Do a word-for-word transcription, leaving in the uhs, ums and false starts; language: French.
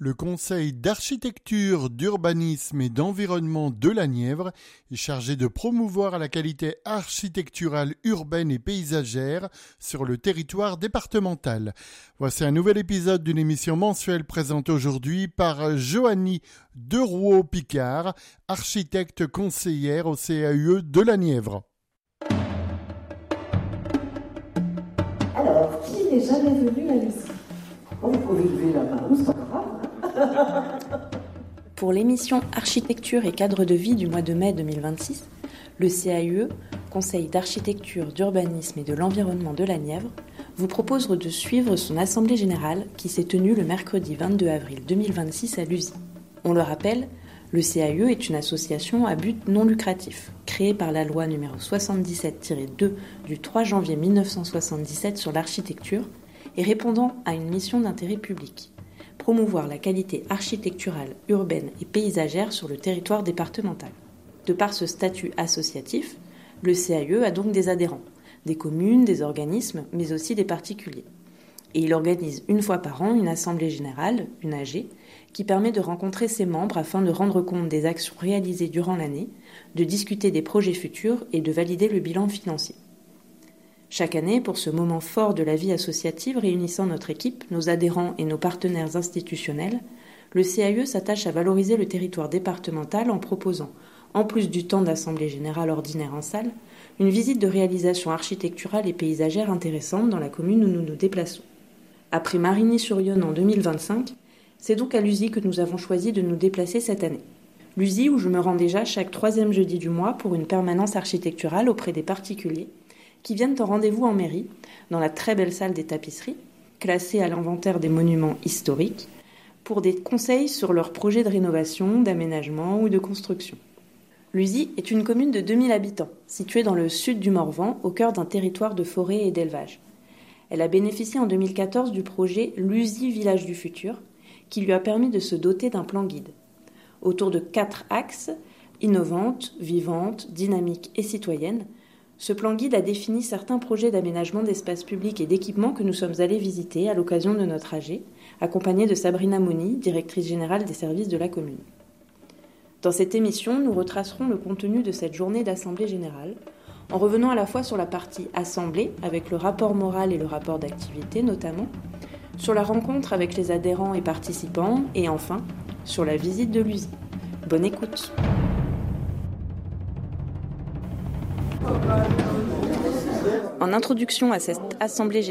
Le Conseil d'architecture, d'urbanisme et d'environnement de la Nièvre est chargé de promouvoir la qualité architecturale urbaine et paysagère sur le territoire départemental. Voici un nouvel épisode d'une émission mensuelle présentée aujourd'hui par Joanny Derouault-Picard, architecte conseillère au C A U E de la Nièvre. Alors, qui n'est jamais venu à Lucie? Oh, vous pouvez lever la main, c'est pas grave. Pour l'émission Architecture et cadre de vie du mois de mai deux mille vingt-six, le C A U E, Conseil d'architecture, d'urbanisme et de l'environnement de la Nièvre, vous propose de suivre son assemblée générale qui s'est tenue le mercredi vingt-deux avril deux mille vingt-six à Luzy. On le rappelle, le C A U E est une association à but non lucratif, créée par la loi numéro soixante-dix-sept tiret deux du trois janvier mille neuf cent soixante-dix-sept sur l'architecture et répondant à une mission d'intérêt public. Promouvoir la qualité architecturale, urbaine et paysagère sur le territoire départemental. De par ce statut associatif, le C A U E a donc des adhérents, des communes, des organismes, mais aussi des particuliers. Et il organise une fois par an une assemblée générale, une A G, qui permet de rencontrer ses membres afin de rendre compte des actions réalisées durant l'année, de discuter des projets futurs et de valider le bilan financier. Chaque année, pour ce moment fort de la vie associative réunissant notre équipe, nos adhérents et nos partenaires institutionnels, le C A U E s'attache à valoriser le territoire départemental en proposant, en plus du temps d'assemblée générale ordinaire en salle, une visite de réalisation architecturale et paysagère intéressante dans la commune où nous nous déplaçons. Après Marigny-sur-Yonne en deux mille vingt-cinq, c'est donc à Luzy que nous avons choisi de nous déplacer cette année. Luzy où je me rends déjà chaque troisième jeudi du mois pour une permanence architecturale auprès des particuliers qui viennent en rendez-vous en mairie, dans la très belle salle des tapisseries, classée à l'inventaire des monuments historiques, pour des conseils sur leurs projets de rénovation, d'aménagement ou de construction. Luzy est une commune de deux mille habitants, située dans le sud du Morvan, au cœur d'un territoire de forêt et d'élevage. Elle a bénéficié en deux mille quatorze du projet Luzy Village du Futur, qui lui a permis de se doter d'un plan guide. Autour de quatre axes, innovante, vivante, dynamique et citoyenne, ce plan guide a défini certains projets d'aménagement d'espaces publics et d'équipements que nous sommes allés visiter à l'occasion de notre A G, accompagnée de Sabrina Mouni, directrice générale des services de la commune. Dans cette émission, nous retracerons le contenu de cette journée d'assemblée générale, en revenant à la fois sur la partie assemblée, avec le rapport moral et le rapport d'activité notamment, sur la rencontre avec les adhérents et participants, et enfin, sur la visite de Luzy. Bonne écoute. En introduction à cette assemblée générale,